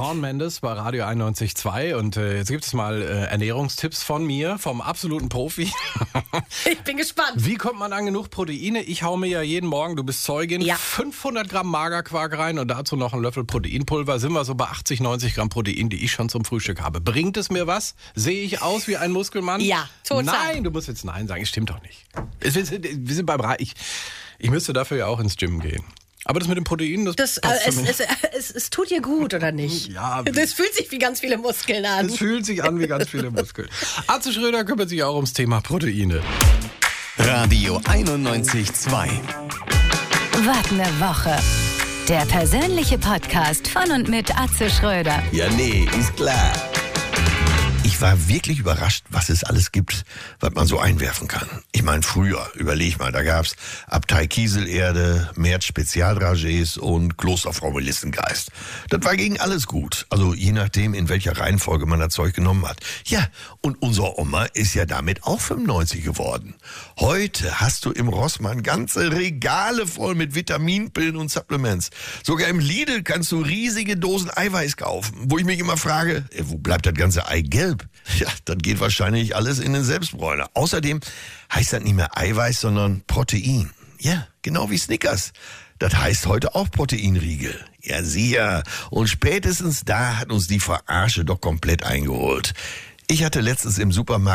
Shawn Mendes bei Radio 91.2 und jetzt gibt es mal Ernährungstipps von mir, vom absoluten Profi. Ich bin gespannt. Wie kommt man an genug Proteine? Ich hau mir ja jeden Morgen, du bist Zeugin, 500 Gramm Magerquark rein und dazu noch einen Löffel Proteinpulver. Sind wir so bei 80, 90 Gramm Protein, die ich schon zum Frühstück habe. Bringt es mir was? Sehe ich aus wie ein Muskelmann? Ja, total. Nein, du musst jetzt Nein sagen. Es stimmt doch nicht. Wir sind beim Reich. Ich müsste dafür ja auch ins Gym gehen. Aber das mit dem Protein, das passt für mich. Es tut dir gut, oder nicht? Ja. Das fühlt sich wie ganz viele Muskeln an. Es fühlt sich an wie ganz viele Muskeln. Atze Schröder kümmert sich auch ums Thema Proteine. Radio 91.2. Wart eine Woche. Der persönliche Podcast von und mit Atze Schröder. Ja, nee, ist klar. Ich war wirklich überrascht, was es alles gibt, was man so einwerfen kann. Ich meine, früher, überleg mal, da gab's Abtei Kieselerde, Merz Spezialdragees und Klosterfrau Melissengeist. Das war gegen alles gut. Also je nachdem, in welcher Reihenfolge man das Zeug genommen hat. Ja, und unsere Oma ist ja damit auch 95 geworden. Heute hast du im Rossmann ganze Regale voll mit Vitaminpillen und Supplements. Sogar im Lidl kannst du riesige Dosen Eiweiß kaufen. Wo ich mich immer frage, wo bleibt das ganze Eigelb? Ja, das geht wahrscheinlich alles in den Selbstbräuner. Außerdem heißt das nicht mehr Eiweiß, sondern Protein. Ja, genau wie Snickers. Das heißt heute auch Proteinriegel. Ja, sicher. Und spätestens da hat uns die Verarsche doch komplett eingeholt. Ich hatte letztens im Supermarkt